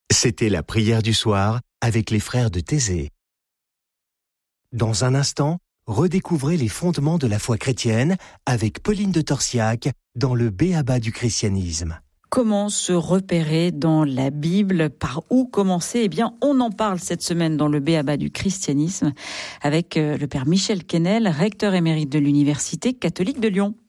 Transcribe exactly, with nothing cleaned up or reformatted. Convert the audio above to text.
C'était la prière du soir avec les frères de Thésée. Dans un instant, redécouvrez les fondements de la foi chrétienne avec Pauline de Torsiac dans le B.A.B.A. du christianisme. Comment se repérer dans la Bible? Par où commencer? Eh bien, on en parle cette semaine dans le B.A.B.A. du christianisme avec le père Michel Quesnel, recteur émérite de l'Université catholique de Lyon.